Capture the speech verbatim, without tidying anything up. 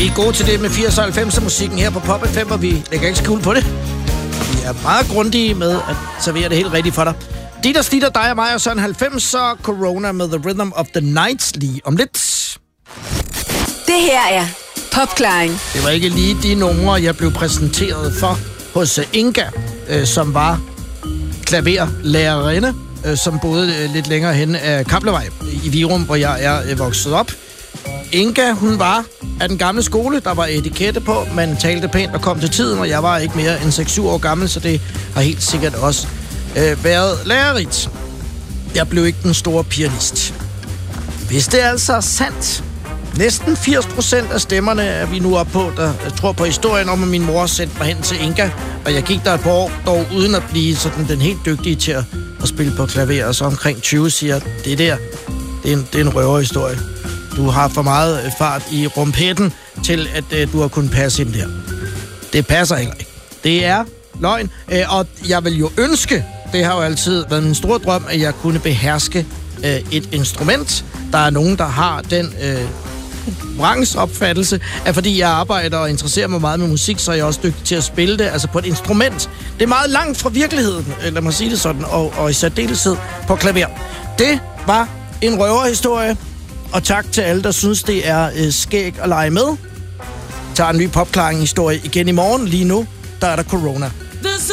Vi er gode til det med firs og halvfems musikken her på Pop F M, og vi lægger ikke skjul på det. Vi er meget grundige med at servere det helt rigtigt for dig. De, der slitter dig og mig, og så en halvfems, og Corona med The Rhythm of the Night lige om lidt. Det her er Popklaring. Det var ikke lige de numre, jeg blev præsenteret for hos Inga, øh, som var klaverlærerinde, øh, som boede øh, lidt længere hen af Kaplevej i Virum, hvor jeg er øh, vokset op. Inga, hun var af den gamle skole, der var etikette på, man talte pænt og kom til tiden, og jeg var ikke mere end seks syv år gammel, så det har helt sikkert også øh, været lærerigt. Jeg blev ikke den store pianist. Hvis det altså er sandt, næsten firs procent af stemmerne er vi nu oppe på, der tror på historien om, at min mor sendte mig hen til Inga, og jeg gik der et par år, dog uden at blive sådan den helt dygtige til at, at spille på klaver, og så omkring tyve siger, det der, det er en, det er en røverhistorie. Du har for meget fart i rumpetten til, at øh, du har kunnet passe ind der. Det passer heller ikke. Det er løgn, øh, og jeg vil jo ønske, det har jo altid været min store drøm, at jeg kunne beherske øh, et instrument. Der er nogen, der har den øh, vrangsopfattelse, at fordi jeg arbejder og interesserer mig meget med musik, så er jeg også dygtig til at spille det, altså på et instrument. Det er meget langt fra virkeligheden, lad mig sige det sådan, og, og i særdeleshed på klaver. Det var en røverhistorie. Og tak til alle, der synes, det er øh, skæg at lege med. Tager en ny popklaring-historie igen i morgen. Lige nu, der er der Corona.